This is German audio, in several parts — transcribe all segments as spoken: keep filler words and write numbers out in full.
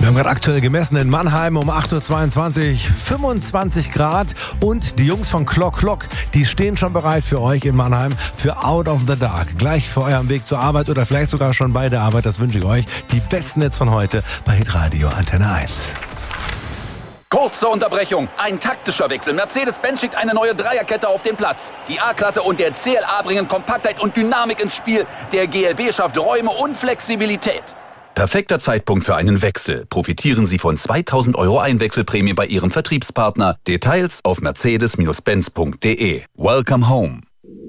haben gerade aktuell gemessen in Mannheim um acht Uhr zweiundzwanzig, fünfundzwanzig Grad. Und die Jungs von Clock Clock, die stehen schon bereit für euch in Mannheim für Out of the Dark. Gleich vor eurem Weg zur Arbeit oder vielleicht sogar schon bei der Arbeit, das wünsche ich euch. Die besten Hits von heute bei Hitradio Antenne eins. Kurze Unterbrechung. Ein taktischer Wechsel. Mercedes-Benz schickt eine neue Dreierkette auf den Platz. Die A-Klasse und der C L A bringen Kompaktheit und Dynamik ins Spiel. Der G L B schafft Räume und Flexibilität. Perfekter Zeitpunkt für einen Wechsel. Profitieren Sie von zweitausend Euro Einwechselprämie bei Ihrem Vertriebspartner. Details auf mercedes Benz punkt de. Welcome home.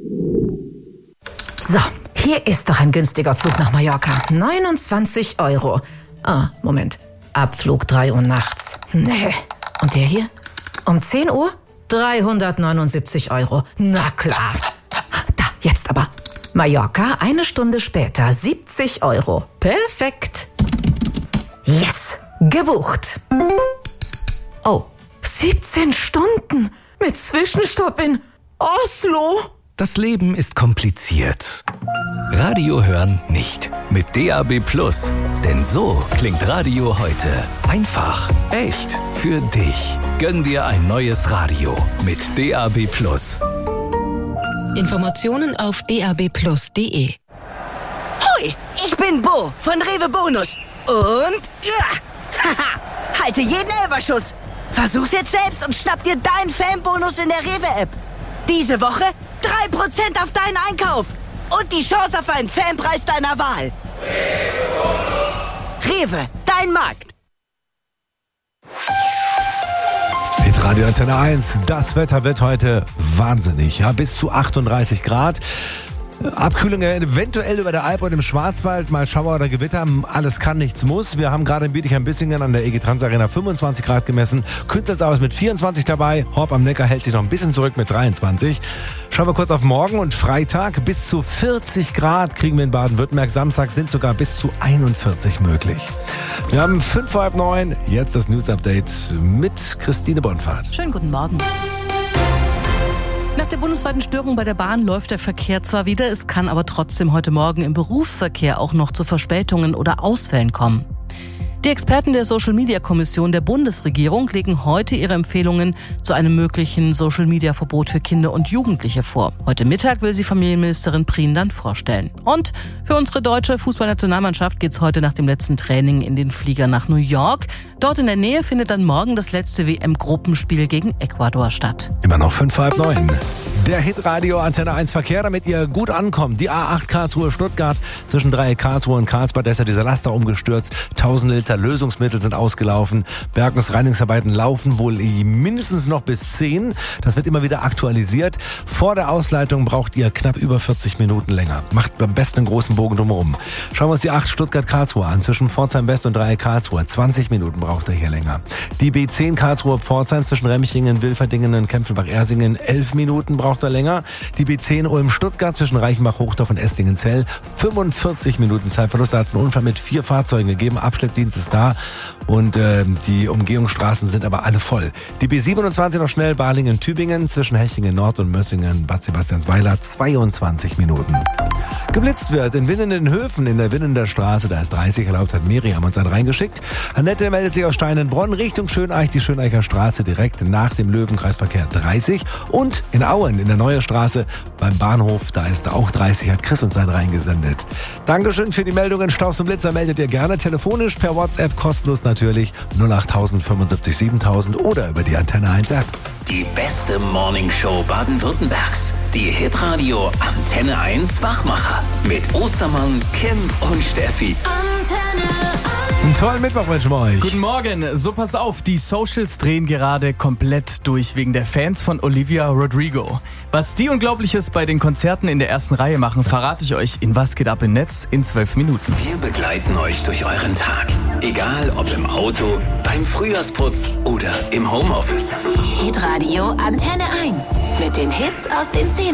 So, hier ist doch ein günstiger Flug nach Mallorca. neunundzwanzig Euro. Ah, Moment. Abflug drei Uhr nachts. Nee. Und der hier? Um zehn Uhr? dreihundertneunundsiebzig Euro. Na klar. Da, jetzt aber. Mallorca, eine Stunde später, siebzig Euro. Perfekt. Yes, gebucht. Oh, siebzehn Stunden mit Zwischenstopp in Oslo. Das Leben ist kompliziert. Radio hören nicht. Mit D A B Plus. Denn so klingt Radio heute. Einfach, echt, für dich. Gönn dir ein neues Radio mit D A B Plus. Informationen auf d a b plus punkt de. Hoi, ich bin Bo von Rewe Bonus. Und ja, haha, halte jeden Elferschuss. Versuch's jetzt selbst und schnapp dir deinen Fanbonus in der Rewe-App. Diese Woche drei Prozent auf deinen Einkauf. Und die Chance auf einen Fanpreis deiner Wahl. Rewe, dein Markt. Hitradio Antenne eins, das Wetter wird heute wahnsinnig, ja, bis zu achtunddreißig Grad. Abkühlung eventuell über der Alp und im Schwarzwald, mal Schauer oder Gewitter, alles kann, nichts muss. Wir haben gerade in Bietigheim-Bissingen an der E G Trans Arena fünfundzwanzig Grad gemessen, Künzelsau ist mit vierundzwanzig dabei, Horb am Neckar hält sich noch ein bisschen zurück mit dreiundzwanzig. Schauen wir kurz auf morgen und Freitag, bis zu vierzig Grad kriegen wir in Baden-Württemberg, Samstag sind sogar bis zu einundvierzig möglich. Wir haben fünf vor halb neun, jetzt das News-Update mit Christine Bonfahrt. Schönen guten Morgen. Nach der bundesweiten Störung bei der Bahn läuft der Verkehr zwar wieder, es kann aber trotzdem heute Morgen im Berufsverkehr auch noch zu Verspätungen oder Ausfällen kommen. Die Experten der Social-Media-Kommission der Bundesregierung legen heute ihre Empfehlungen zu einem möglichen Social-Media-Verbot für Kinder und Jugendliche vor. Heute Mittag will sie Familienministerin Prien dann vorstellen. Und für unsere deutsche Fußballnationalmannschaft geht's heute nach dem letzten Training in den Flieger nach New York. Dort in der Nähe findet dann morgen das letzte W M-Gruppenspiel gegen Ecuador statt. Immer noch fünf vor halb neun. Der Hitradio Antenne eins Verkehr, damit ihr gut ankommt. Die A acht Karlsruhe Stuttgart zwischen Dreieck Karlsruhe und Karlsbad, da ist ja dieser Laster umgestürzt. tausend Liter Lösungsmittel sind ausgelaufen. Bergungsreinigungsarbeiten laufen wohl mindestens noch bis zehn. Das wird immer wieder aktualisiert. Vor der Ausleitung braucht ihr knapp über vierzig Minuten länger. Macht am besten einen großen Bogen drumherum. Schauen wir uns die acht Stuttgart-Karlsruhe an. Zwischen Pforzheim West und Dreieck Karlsruhe. zwanzig Minuten braucht er hier länger. Die B zehn Karlsruhe-Pforzheim zwischen Remchingen, Wilferdingen und Kempfelbach-Ersingen. elf Minuten braucht er länger. Die B zehn Ulm-Stuttgart zwischen Reichenbach-Hochdorf und Esslingen-Zell. fünfundvierzig Minuten Zeitverlust. Da hat es einen Unfall mit vier Fahrzeugen gegeben. Abschleppdienst ist da und äh, die Umgehungsstraßen sind aber alle voll. Die B siebenundzwanzig noch schnell, Balingen-Tübingen zwischen Hechingen Nord und Mössingen, Bad Sebastiansweiler, zweiundzwanzig Minuten. Geblitzt wird in Winnenden-Höfen in der Winnender Straße, da ist dreißig erlaubt, hat Miriam uns dann reingeschickt. Annette meldet sich aus Steinenbronn Richtung Schöneich, die Schöneicher Straße direkt nach dem Löwenkreisverkehr dreißig und in Auen in der Neue Straße beim Bahnhof, da ist auch dreißig, hat Chris uns dann reingesendet. Dankeschön für die Meldungen, Staus und Blitzer meldet ihr gerne telefonisch per WhatsApp, kostenlos natürlich null acht null null fünf sieben sieben oder über die Antenne eins App. Die beste Morningshow Baden-Württembergs. Die Hitradio Antenne eins Wachmacher. Mit Ostermann, Kim und Steffi. Antenne eins. Einen tollen Mittwoch wünschen wir euch. Guten Morgen. So, passt auf, die Socials drehen gerade komplett durch wegen der Fans von Olivia Rodrigo. Was die Unglaubliches bei den Konzerten in der ersten Reihe machen, verrate ich euch in Was geht ab im Netz in zwölf Minuten. Wir begleiten euch durch euren Tag. Egal ob im Auto, beim Frühjahrsputz oder im Homeoffice. Hitradio Antenne eins. Mit den Hits aus den zehn